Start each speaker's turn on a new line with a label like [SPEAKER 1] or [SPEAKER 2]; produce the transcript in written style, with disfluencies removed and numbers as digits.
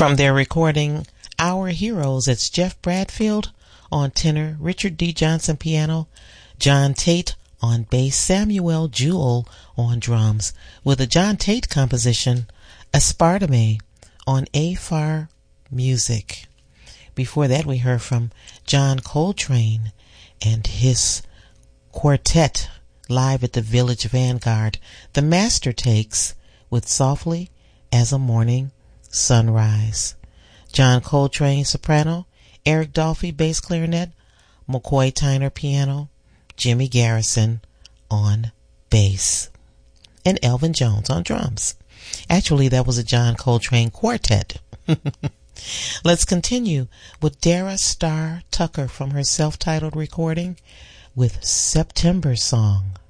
[SPEAKER 1] From their recording Our Heroes, it's Jeff Bradfield on tenor, Richard D. Johnson piano, John Tate on bass, Samuel Jewell on drums, with a John Tate composition, Aspartame, on AFAR Music. Before that, we heard from John Coltrane and his quartet live at the Village Vanguard, The Master Takes, with Softly as a Morning Sunrise. John Coltrane, soprano, Eric Dolphy, bass clarinet, McCoy Tyner, piano, Jimmy Garrison on bass, and Elvin Jones on drums. Actually, that was a John Coltrane quartet. Let's continue with Dara Starr Tucker from her self-titled recording with September Song.